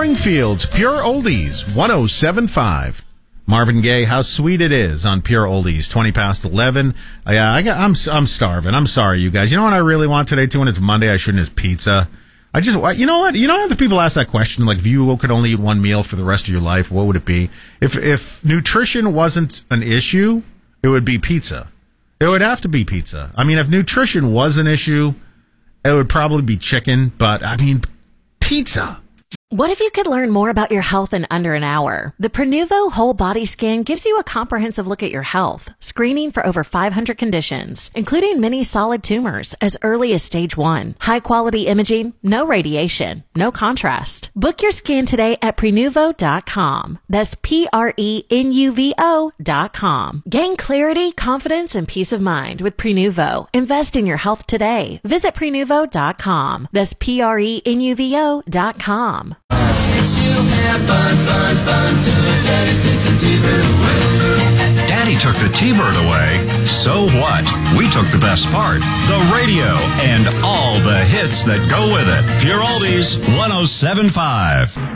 Springfield's Pure Oldies, 107.5. Marvin Gaye, How Sweet It Is on Pure Oldies, 20 past 11. I'm starving. I'm sorry, you guys. You know what I really want today, too, when it's Monday? I shouldn't have pizza. You know what? You know how the people ask that question, like, if you could only eat one meal for the rest of your life, what would it be? If nutrition wasn't an issue, it would be pizza. It would have to be pizza. I mean, if nutrition was an issue, it would probably be chicken, but, I mean, pizza. What if you could learn more about your health in under an hour? The Prenuvo Whole Body Scan gives you a comprehensive look at your health, screening for over 500 conditions, including many solid tumors as early as stage 1. High-quality imaging, no radiation, no contrast. Book your scan today at Prenuvo.com. That's Prenuvo.com. Gain clarity, confidence, and peace of mind with Prenuvo. Invest in your health today. Visit Prenuvo.com. That's Prenuvo.com. Daddy took the T-Bird away. So what? We took the best part, the radio, and all the hits that go with it. Pure Oldies, 107.5.